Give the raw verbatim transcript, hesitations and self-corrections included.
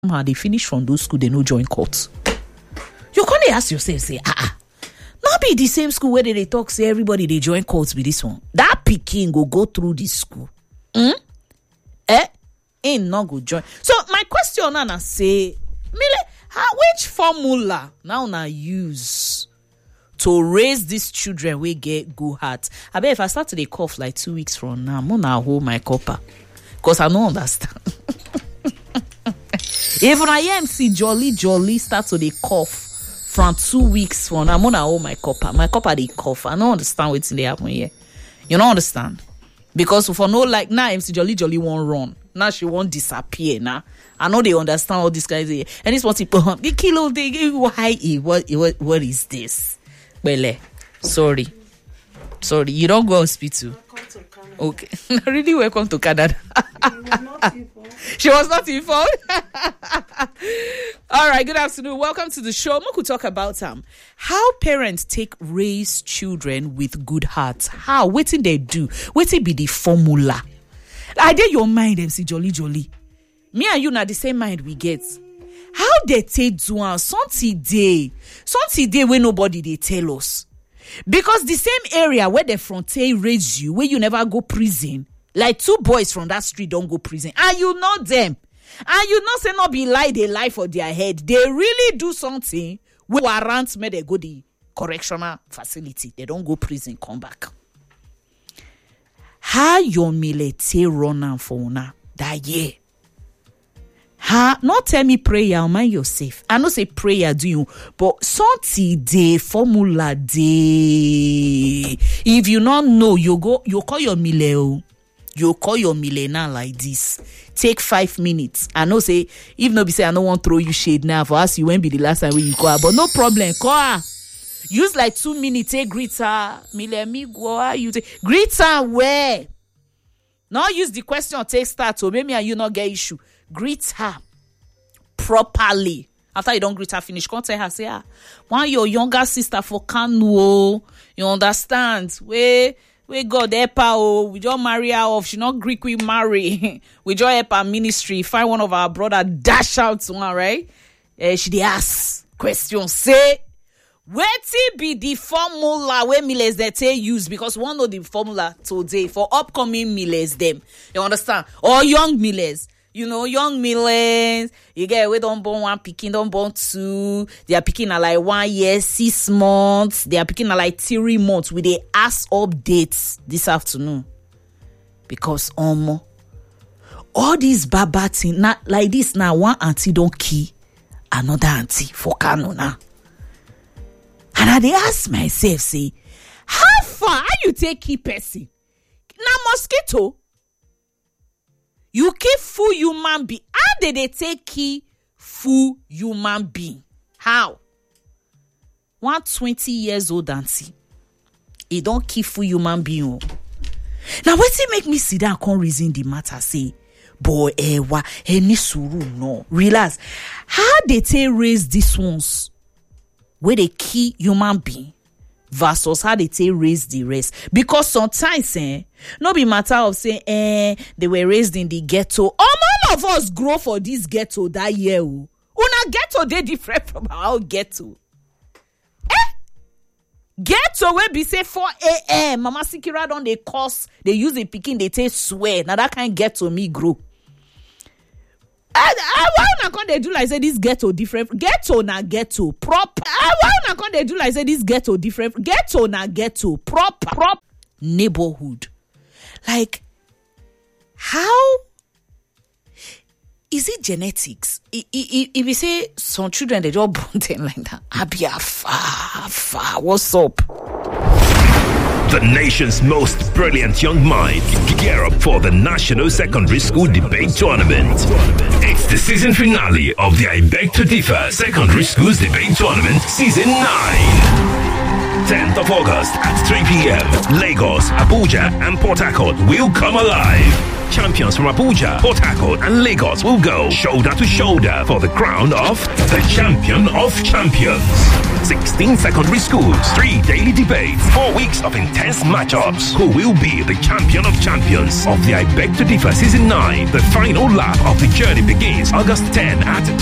somehow they finish from those school, they no join court. You can't ask yourself, say, ah, ah. Not be the same school where they talk, say everybody they join courts with this one. That Pikin go go through this school. Hmm? Eh? Ain't not go join. So my question now say, Mile, how, which formula now na use to raise these children we get good heart? I bet if I start to dey cough like two weeks from now, I'm gonna hold my copper. Because I don't understand. Even I am see jolly jolly start to dey cough from two weeks from now, I'm gonna hold my copper. My copper they cough. I don't understand what's they happen here. You don't understand? Because for no like now M C Jolly Jolly won't run. Now she won't disappear now. I know they understand all these guys here. And it's what people the kilo they why what what what is this? Well, sorry. Sorry, you don't go hospital. Okay. Really welcome to Canada. She was not informed. All right, good afternoon. Welcome to the show. We could talk about um how parents take raise children with good hearts. How? What did they do? What did be the formula? I did your mind, M C Jolly Jolly. Me and you now the same mind we get. How they take do am something day, something day where nobody they tell us. Because the same area where the frontier raise you, where you never go prison, like two boys from that street don't go prison, and you know them, and you know say not be lie they lie for their head. They really do something where warrants me they go the correctional facility. They don't go prison, come back. How your military run am for una that year? Ha, not tell me prayer, mind yourself. I know say prayer do you, but something day formula day. If you not know, you go, you call your mile, you call your mile now like this. Take five minutes. I know say, if no be say I don't want to throw you shade now for us, you won't be the last time when you call her, but no problem, call her. Use like two minutes, take greet her. Mile me go, you take greet her where? Now use the question, take start, so maybe you not get issue. Greet her properly. After you don't greet her, finish. Come tell her, say, ah, one your younger sister for Kanu, you understand? We we God help her, oh, we just marry her off. She not Greek, we marry. We just help her ministry. Find one of our brother, dash out to her, right? Uh, she dey ask question, say, wetin be the formula where millers they take use? Because one know the formula today for upcoming millers them. You understand? Or young millers. You know, young millers, you get we don't born one picking, don't born two. They are picking at like one year, six months. They are picking at like three months with the ass updates this afternoon. Because um, all these baba thing, not like this now, one auntie don't key another auntie for Kano now. And I they ask myself, say, how far you take key person? Now mosquito. You keep full human being. How did they take key full human being? How? One twenty years old auntie. He don't keep full human being. Now what's it make me sit down and reason the matter? Say, boy, eh, wa, eh, ni suru, no. Relax. How they take raise these ones? Where they key human being? Versus how they take raise the rest. Because sometimes, eh, no be matter of saying, eh, they were raised in the ghetto. Um, all of us grow for this ghetto that year. Una ghetto, they different from our ghetto. Eh? Ghetto where be say four a.m. Mama Sikira don they curse, they use the picking, they take swear. Now that kind ghetto me grow. And uh, why not can they do like say this ghetto different? Ghetto na ghetto proper. Uh, why not can they do like say this ghetto different? Ghetto na ghetto proper prop neighborhood. Like how is it genetics? If, if, if we say some children they just born them like that, I be a far far. What's up? The nation's most brilliant young minds gear up for the National Secondary School Debate Tournament. It's the season finale of the I Beg to Differ Secondary Schools Debate Tournament Season nine. tenth of August at three p.m. Lagos, Abuja, and Port Harcourt will come alive. Champions from Abuja, Port Harcourt, and Lagos will go shoulder to shoulder for the crown of the Champion of Champions. sixteen secondary schools, three daily debates, four weeks of intense matchups. Who will be the Champion of Champions of the I Beg to Differ Season nine? The final lap of the journey begins August tenth at